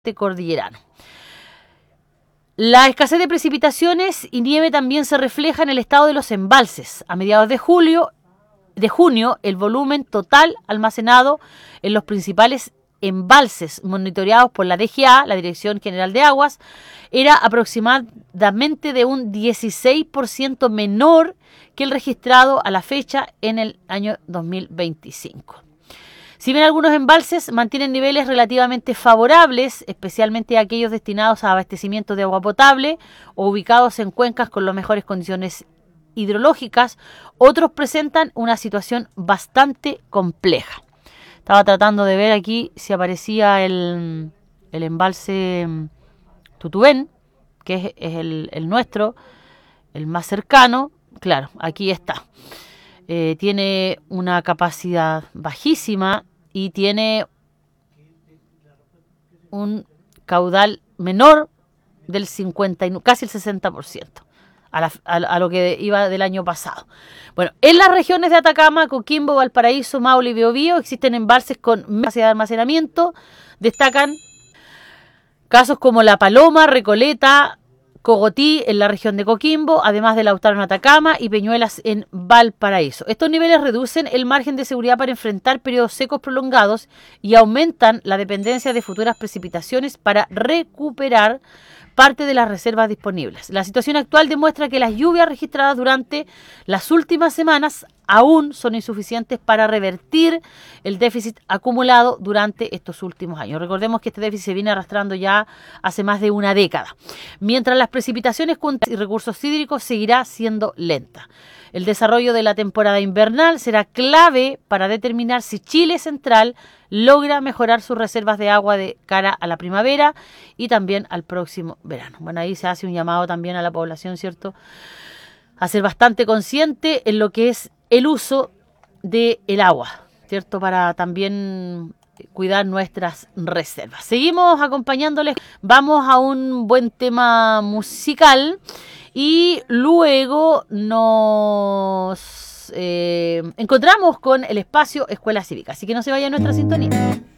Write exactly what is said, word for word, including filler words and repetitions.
cordillerano. La escasez de precipitaciones y nieve también se refleja en el estado de los embalses. A mediados de julio, de junio, el volumen total almacenado en los principales embalses monitoreados por la D G A, la Dirección General de Aguas, era aproximadamente de un dieciséis por ciento menor que el registrado a la fecha en el año dos mil veinticinco. Si bien algunos embalses mantienen niveles relativamente favorables, especialmente aquellos destinados a abastecimiento de agua potable o ubicados en cuencas con las mejores condiciones hidrológicas, otros presentan una situación bastante compleja. Estaba tratando de ver aquí si aparecía el, el embalse Tutubén, que es, es el, el nuestro, el más cercano. Claro, aquí está. Eh, tiene una capacidad bajísima y tiene un caudal menor del cincuenta, casi el sesenta por ciento a, la, a, a lo que iba del año pasado. Bueno, en las regiones de Atacama, Coquimbo, Valparaíso, Maule y Biobío existen embalses con capacidad de almacenamiento. Destacan casos como La Paloma, Recoleta, Cogotí en la región de Coquimbo, además de Lautaro en Atacama y Peñuelas en Valparaíso. Estos niveles reducen el margen de seguridad para enfrentar periodos secos prolongados y aumentan la dependencia de futuras precipitaciones para recuperar parte de las reservas disponibles. La situación actual demuestra que las lluvias registradas durante las últimas semanas aún son insuficientes para revertir el déficit acumulado durante estos últimos años. Recordemos que este déficit se viene arrastrando ya hace más de una década. Mientras las precipitaciones y recursos hídricos seguirá siendo lenta. El desarrollo de la temporada invernal será clave para determinar si Chile Central logra mejorar sus reservas de agua de cara a la primavera y también al próximo verano. Bueno, ahí se hace un llamado también a la población, ¿cierto?, a ser bastante consciente en lo que es el uso del agua, ¿cierto?, para también cuidar nuestras reservas. Seguimos acompañándoles, vamos a un buen tema musical y luego nos eh, encontramos con el espacio Escuela Cívica, así que no se vaya a nuestra sintonía.